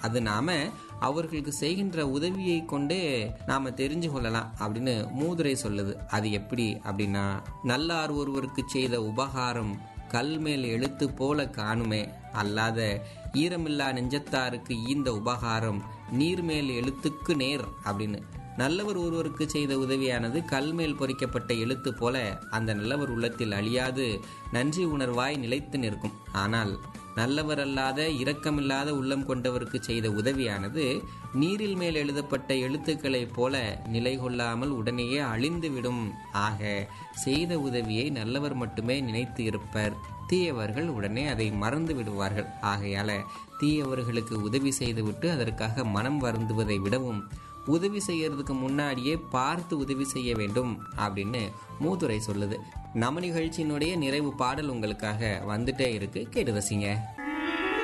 அது நாம அவர்களுக்கு செய்கின்ற உதவியை கொண்டே நாம தெரிஞ்சு கொள்ளலாம் அப்படின்னு மூதுரை சொல்லுது. அது எப்படி அப்படின்னா, நல்லார் ஒருவருக்கு செய்த உபகாரம் கல்மேல் எழுத்து போல காணுமே, அல்லாத ஈரமில்லா நெஞ்சத்தாருக்கு ஈந்த உபகாரம் நீர்மேல் எழுத்துக்கு நேர் அப்படின்னு. நல்லவர் ஒருவருக்கு செய்த உதவியானது கல்மேல் பொறிக்கப்பட்ட எழுத்து போல அந்த நல்லவர் உள்ளத்தில் அழியாது நன்றி உணர்வாய் நிலைத்து நிற்கும். ஆனால் நல்லவர் அல்லாத இரக்கமில்லாத உள்ளம் கொண்டவருக்கு செய்த உதவியானது நீரில் மேல் எழுதப்பட்ட எழுத்துக்களைப் போல நிலை கொள்ளாமல் உடனேயே அழிந்துவிடும். ஆக செய்த உதவியை நல்லவர் மட்டுமே நினைத்து இருப்பர், தீயவர்கள் உடனே அதை மறந்து விடுவார்கள். ஆகையால தீயவர்களுக்கு உதவி செய்துவிட்டு அதற்காக மனம் வருந்துவதை விடவும் உதவி செய்யறதுக்கு முன்னாடியே பார்த்து உதவி செய்ய வேண்டும் அப்படின்னு மூதுரை சொல்லுது. நம்ம நிகழ்ச்சியினுடைய நிறைவு பாடல் உங்களுக்காக வந்துட்டே இருக்கு, கேட்டு ரசிங்க.